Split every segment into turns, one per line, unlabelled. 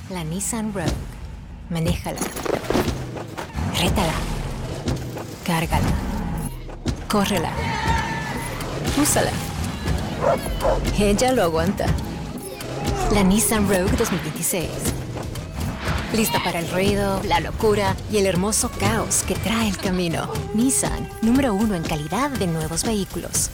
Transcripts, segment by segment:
La Nissan Rogue. Manéjala. Rétala. Cárgala. Córrela. Úsala. Ella lo aguanta. La Nissan Rogue 2026. Lista para el ruido, la locura y el hermoso caos que trae el camino. Nissan, número 1 en calidad de nuevos vehículos.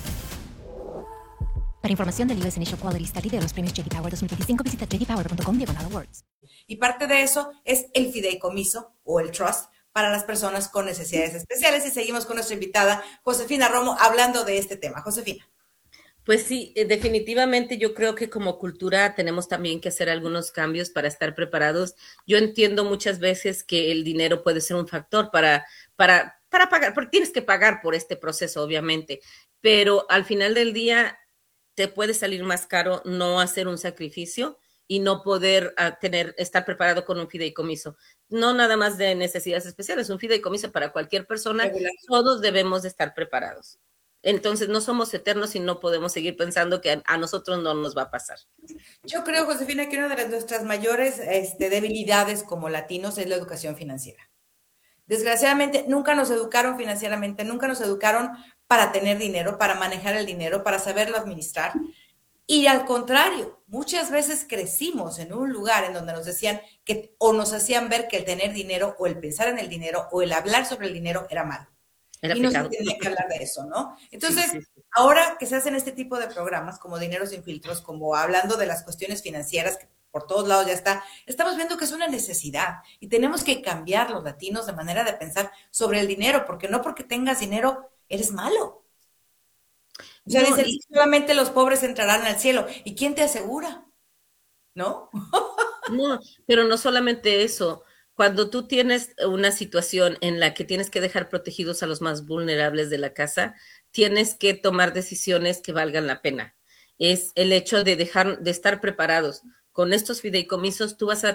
Para información del US Initial Quality Study de los premios J.D. Power 2025, visita jdpower.com/awards.
Y parte de eso es el fideicomiso o el trust para las personas con necesidades especiales. Y seguimos con nuestra invitada, Josefina Romo, hablando de este tema. Josefina.
Pues sí, definitivamente yo creo que como cultura tenemos también que hacer algunos cambios para estar preparados. Yo entiendo muchas veces que el dinero puede ser un factor para pagar, porque tienes que pagar por este proceso, obviamente, pero al final del día te puede salir más caro no hacer un sacrificio y no poder estar preparado con un fideicomiso. No nada más de necesidades especiales, un fideicomiso para cualquier persona, todos debemos de estar preparados. Entonces no somos eternos y no podemos seguir pensando que a nosotros no nos va a pasar.
Yo creo, Josefina, que una de nuestras mayores debilidades como latinos es la educación financiera. Desgraciadamente, nunca nos educaron financieramente, nunca nos educaron para tener dinero, para manejar el dinero, para saberlo administrar. Y al contrario, muchas veces crecimos en un lugar en donde nos decían que, o nos hacían ver que el tener dinero, o el pensar en el dinero, o el hablar sobre el dinero era malo. Y no se tenía que hablar de eso, ¿no? Entonces, sí. Ahora que se hacen este tipo de programas, como Dinero Sin Filtros, como hablando de las cuestiones financieras, que por todos lados ya está, estamos viendo que es una necesidad y tenemos que cambiar los latinos de manera de pensar sobre el dinero, porque no porque tengas dinero eres malo. O sea, no, dicen, solamente los pobres entrarán al cielo. ¿Y quién te asegura? ¿No?
No, pero no solamente eso. Cuando tú tienes una situación en la que tienes que dejar protegidos a los más vulnerables de la casa, tienes que tomar decisiones que valgan la pena. Es el hecho de de estar preparados. Con estos fideicomisos tú vas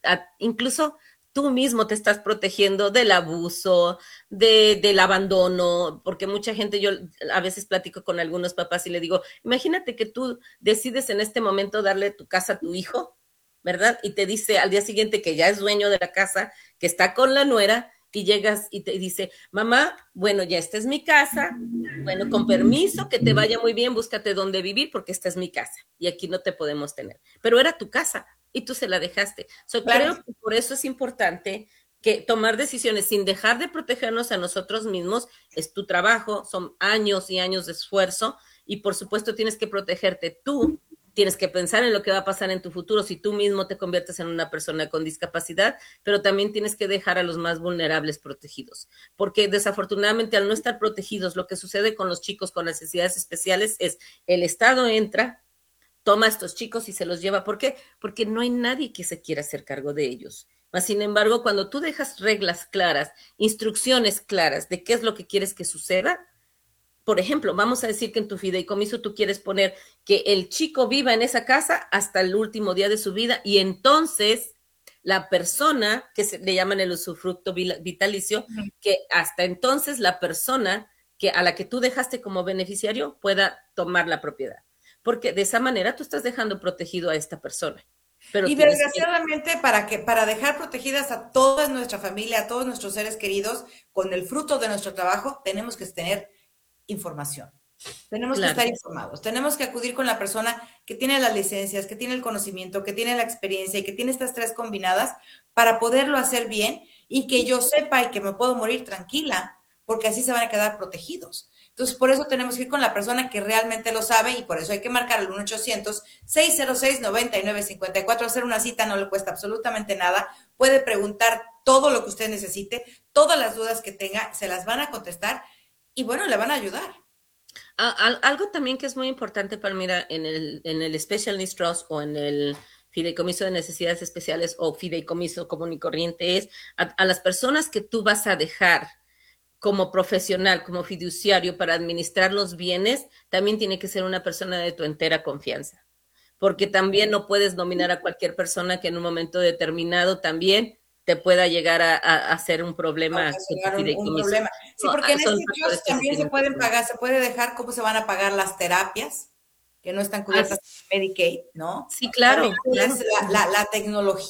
incluso tú mismo te estás protegiendo del abuso, del abandono, porque mucha gente, yo a veces platico con algunos papás y le digo, imagínate que tú decides en este momento darle tu casa a tu hijo, ¿verdad? Y te dice al día siguiente que ya es dueño de la casa, que está con la nuera, y llegas y te dice, mamá, bueno, ya esta es mi casa, bueno, con permiso, que te vaya muy bien, búscate dónde vivir, porque esta es mi casa, y aquí no te podemos tener. Pero era tu casa, y tú se la dejaste. Claro. Creo que por eso es importante que tomar decisiones sin dejar de protegernos a nosotros mismos, es tu trabajo, son años y años de esfuerzo, y por supuesto tienes que protegerte tú. Tienes que pensar en lo que va a pasar en tu futuro si tú mismo te conviertes en una persona con discapacidad, pero también tienes que dejar a los más vulnerables protegidos, porque desafortunadamente al no estar protegidos, lo que sucede con los chicos con necesidades especiales es el Estado entra, toma a estos chicos y se los lleva. ¿Por qué? Porque no hay nadie que se quiera hacer cargo de ellos. Mas, sin embargo, cuando tú dejas reglas claras, instrucciones claras de qué es lo que quieres que suceda, por ejemplo, vamos a decir que en tu fideicomiso tú quieres poner que el chico viva en esa casa hasta el último día de su vida y entonces la persona, que le llaman el usufructo vitalicio, que hasta entonces la persona a la que tú dejaste como beneficiario pueda tomar la propiedad. Porque de esa manera tú estás dejando protegido a esta persona.
Pero y desgraciadamente para dejar protegidas a toda nuestra familia, a todos nuestros seres queridos, con el fruto de nuestro trabajo, tenemos que tener información. Tenemos que estar informados, tenemos que acudir con la persona que tiene las licencias, que tiene el conocimiento, que tiene la experiencia y que tiene estas tres combinadas para poderlo hacer bien y que yo sepa y que me puedo morir tranquila, porque así se van a quedar protegidos. Entonces, por eso tenemos que ir con la persona que realmente lo sabe y por eso hay que marcar el 1-800-606-9954. Hacer una cita no le cuesta absolutamente nada. Puede preguntar todo lo que usted necesite, todas las dudas que tenga, se las van a contestar y bueno, le van a ayudar.
Algo también que es muy importante, Palmira, en el Special Needs Trust o en el fideicomiso de necesidades especiales o fideicomiso común y corriente es a las personas que tú vas a dejar como profesional, como fiduciario para administrar los bienes, también tiene que ser una persona de tu entera confianza. Porque también no puedes nominar a cualquier persona que en un momento determinado también te pueda llegar a hacer un problema.
Un problema. Sí, porque en este caso también se pueden pagar, se puede dejar cómo se van a pagar las terapias que no están cubiertas por Medicaid, ¿no?
Sí, claro.
La tecnología.